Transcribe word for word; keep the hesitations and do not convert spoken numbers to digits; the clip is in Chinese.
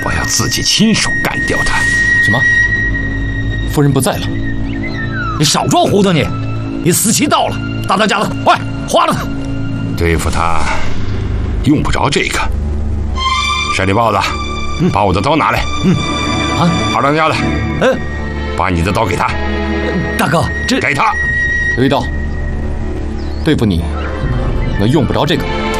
我要自己亲手干掉他。 什么？夫人不在了？ 你少装糊涂你！你死期到了，大当家的，快花了他！ 对付他用不着这个。山里豹子，嗯、把我的刀拿来。 嗯，啊， 二当家的， 嗯， 把你的刀给他。 大哥，这给他。 刘一刀，对付你，我用不着这个。